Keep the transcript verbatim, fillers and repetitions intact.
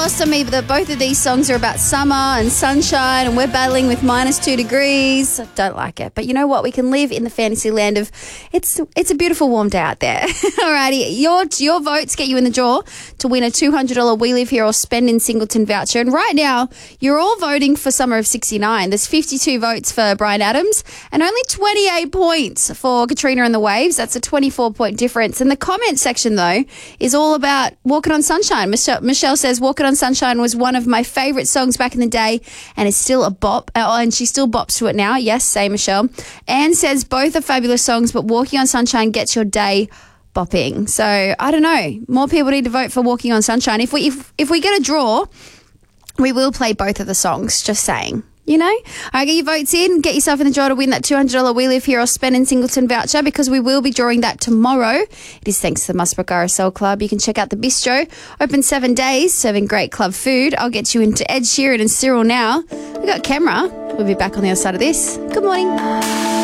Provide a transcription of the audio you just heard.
lost on me that both of these songs are about summer and sunshine, and we're battling with minus two degrees. I don't like it. But you know what? We can live in the fantasy land of it's it's a beautiful warm day out there. Alrighty, your your votes get you in the draw to win a two hundred dollars We Live Here or Spend in Singleton voucher. And right now, you're all voting for Summer of sixty-nine. There's fifty-two votes for Bryan Adams and only twenty-eight points for Katrina and the Waves. That's a twenty-four point difference. And the comment section, though, is all about Walking on Sunshine. Michelle, Michelle says, Walking on Sunshine was one of my favourite songs back in the day and is still a bop. Oh, and she still bops to it now. Yes, say Michelle. Anne says, both are fabulous songs, but Walking on Sunshine gets your day bopping. So, I don't know. More people need to vote for Walking on Sunshine. If we if, if we get a draw, we will play both of the songs, just saying. You know? All right, get your votes in. Get yourself in the draw to win that two hundred dollars We Live Here or Spend in Singleton voucher, because we will be drawing that tomorrow. It is thanks to the Musbrook R S L Club. You can check out the bistro. Open seven days, serving great club food. I'll get you into Ed Sheeran and Cyril now. We got camera. We'll be back on the other side of this. Good morning.